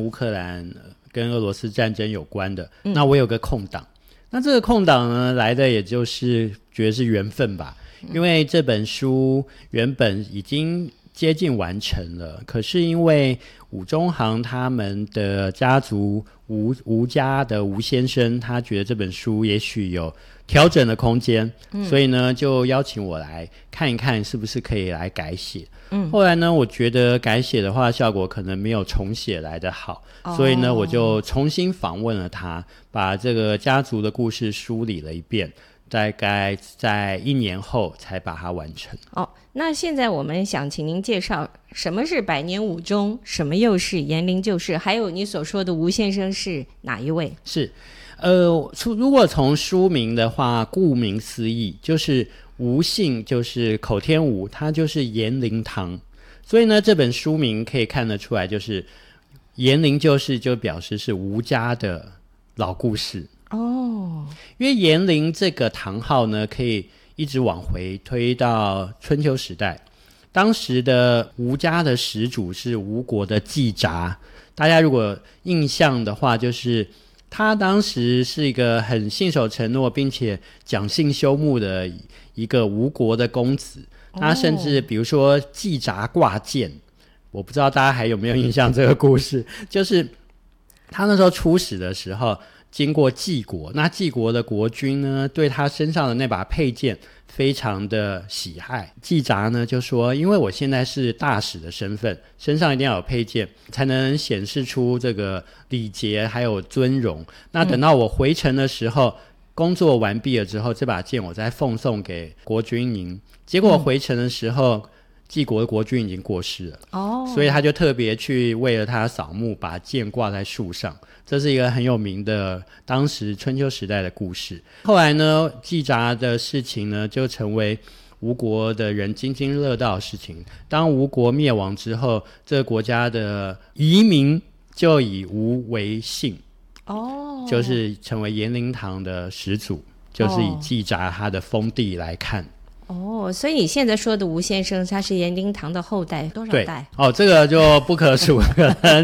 乌克兰跟俄罗斯战争有关的，那我有个空档，那这个空档呢来的也就是觉得是缘分吧，因为这本书原本已经接近完成了，可是因为伍中航他们的家族吴家的吴先生，他觉得这本书也许有调整的空间，所以呢就邀请我来看一看是不是可以来改写。后来呢我觉得改写的话效果可能没有重写来得好，所以呢我就重新访问了他，把这个家族的故事梳理了一遍，大概在1年后才把它完成。 那现在我们想请您介绍什么是百年伍中，什么又是延陵旧事，还有你所说的吴先生是哪一位？ 是如果从书名的话，顾名思义就是吴姓，就是口天吴，它就是延陵堂，所以呢这本书名可以看得出来，就是延陵旧事就表示是吴家的老故事。因为延陵这个堂号呢可以一直往回推到春秋时代，当时的吴家的始祖是吴国的季札，大家如果印象的话，就是他当时是一个很信守承诺并且讲信修睦的一个吴国的公子，他甚至比如说季札挂剑，我不知道大家还有没有印象这个故事，就是他那时候出使的时候经过晋国，那晋国的国君呢对他身上的那把佩剑非常的喜爱，季札呢就说，因为我现在是大使的身份，身上一定要有佩剑才能显示出这个礼节还有尊荣，那等到我回城的时候，工作完毕了之后，这把剑我再奉送给国君您。结果回城的时候，晋国的国君已经过世了，所以他就特别去为了他扫墓，把剑挂在树上，这是一个很有名的当时春秋时代的故事。后来呢季札的事情呢就成为吴国的人津津乐道的事情，当吴国灭亡之后，这个国家的移民就以吴为姓，就是成为延陵堂的始祖，就是以季札他的封地来看。 所以你现在说的吴先生他是延陵堂的后代，多少代？ 这个就不可数了，可能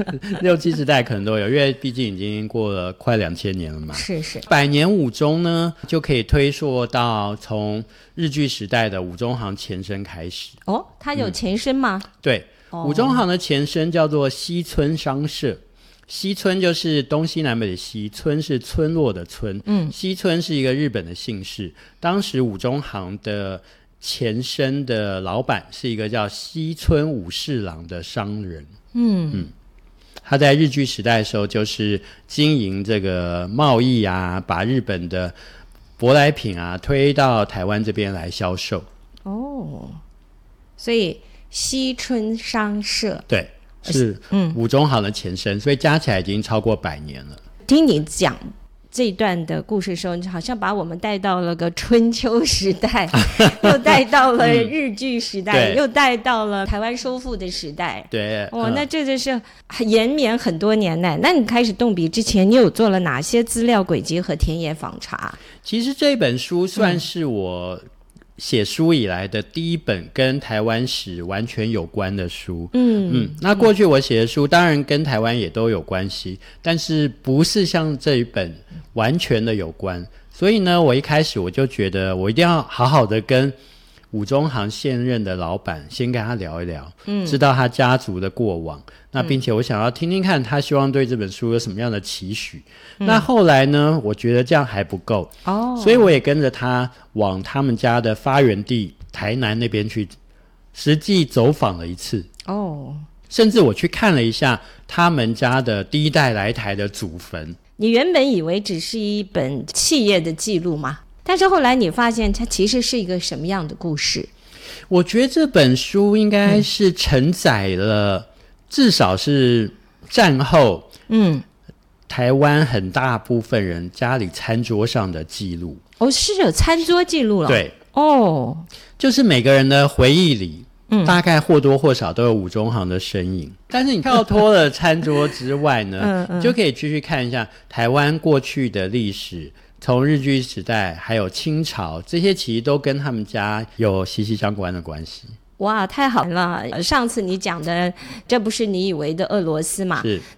60-70代可能都有，因为毕竟已经过了快2000年了嘛。 是百年伍中呢就可以推溯到从日据时代的伍中行前身开始。 他有前身吗？ 对，伍中行的前身叫做西村商社，西村就是东西南北的西，村是村落的村，西村是一个日本的姓氏。当时伍中行的前身的老板是一个叫西村武士郎的商人，他在日据时代的时候就是经营这个贸易啊，把日本的舶来品啊推到台湾这边来销售。 所以西村商社对是伍中行的前身，所以加起来已经超过100年了。 听你讲这一段的故事的时候，你好像把我们带到了个春秋时代又带到了日据时代，又带到了台湾收复的时代。 对， 那这就是延绵很多年呢。那你开始动笔之前，你有做了哪些资料轨迹和田野访查？ 其实这本书算是我写书以来的第一本跟台湾史完全有关的书。那过去我写的书当然跟台湾也都有关系，但是不是像这一本完全的有关，所以呢我一开始我就觉得我一定要好好的跟伍中行现任的老板先跟他聊一聊，知道他家族的过往，那并且我想要听听看他希望对这本书有什么样的期许。那后来呢我觉得这样还不够，所以我也跟着他往他们家的发源地台南那边去实际走访了一次，甚至我去看了一下他们家的第一代来台的祖坟。 你原本以为只是一本企业的记录吗？但是后来你发现它其实是一个什么样的故事？ 我觉得这本书应该是承载了至少是战后台湾很大部分人家里餐桌上的记录。 是有餐桌记录了？对， 就是每个人的回忆里大概或多或少都有伍中行的身影。但是你跳脱了餐桌之外呢你就可以继续看一下台湾过去的历史，从日据时代还有清朝，这些其实都跟他们家有息息相关的关系。 哇，太好了！上次你讲的这不是你以为的俄罗斯嘛？是。